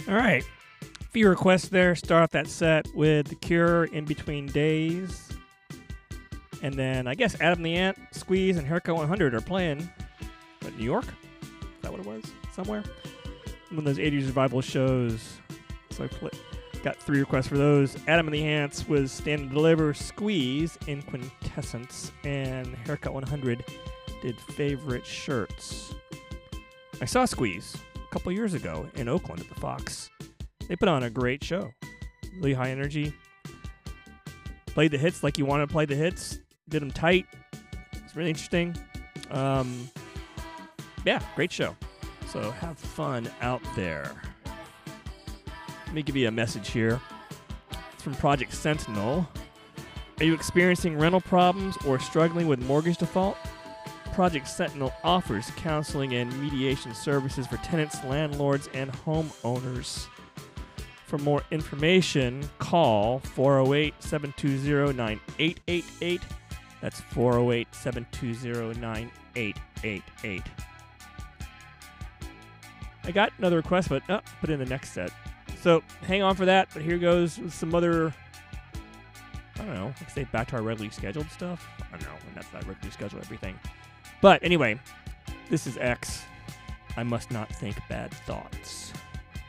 All right. Few requests there. Start off that set with The Cure, In Between Days. And then I guess Adam the Ant, Squeeze, and Haircut 100 are playing. What, New York? Is that what it was? Somewhere? One of those 80s revival shows. So got 3 requests for those. Adam and the Ants was Stand and Deliver, Squeeze in Quintessence, and Haircut 100 did Favorite Shirts. I saw Squeeze a couple years ago in Oakland at the Fox. They put on a great show. Really high energy. Played the hits like you wanted to play the hits. Did them tight. It's really interesting. Yeah, great show. So have fun out there. Let me give you a message here. It's from Project Sentinel. Are you experiencing rental problems or struggling with mortgage default? Project Sentinel offers counseling and mediation services for tenants, landlords, and homeowners. For more information, call 408-720-9888. That's 408-720-9888. I got another request, but put in the next set. So hang on for that, but here goes with some other, I don't know, let's say back to our regularly scheduled stuff. I don't know, and that's not regularly scheduled everything. But anyway, this is X. I must not think bad thoughts.